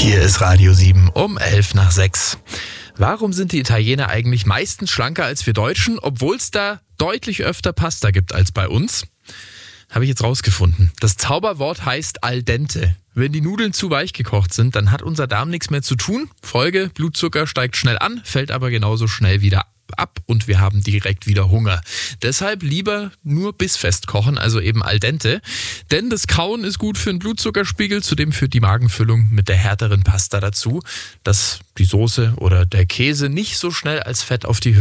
Hier ist Radio 7 um 11 nach 6. Warum sind die Italiener eigentlich meistens schlanker als wir Deutschen, obwohl es da deutlich öfter Pasta gibt als bei uns? Habe ich jetzt rausgefunden. Das Zauberwort heißt al dente. Wenn die Nudeln zu weich gekocht sind, dann hat unser Darm nichts mehr zu tun. Folge, Blutzucker steigt schnell an, fällt aber genauso schnell wieder ab und wir haben direkt wieder Hunger. Deshalb lieber nur bissfest kochen, also eben al dente. Denn das Kauen ist gut für den Blutzuckerspiegel, zudem führt die Magenfüllung mit der härteren Pasta dazu, dass die Soße oder der Käse nicht so schnell als Fett auf die